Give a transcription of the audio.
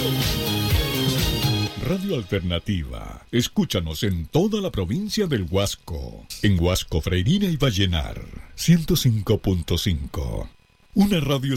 Radio Alternativa. Escúchanos en toda la provincia del Huasco. En Huasco, Freirina y Vallenar. 105.5. Una radio